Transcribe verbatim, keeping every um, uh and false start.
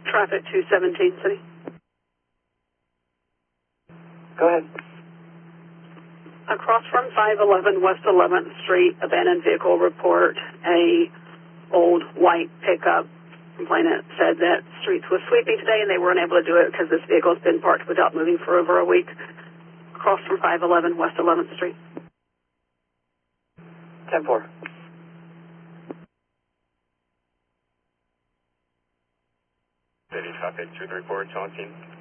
Traffic two seventeen City. Go ahead. Across from five eleven West eleventh Street, abandoned vehicle report. A old white pickup complainant said that streets was sweeping today and they weren't able to do it because this vehicle has been parked without moving for over a week. Across from five eleven West eleventh Street. ten four. City traffic two three four, Chongqing.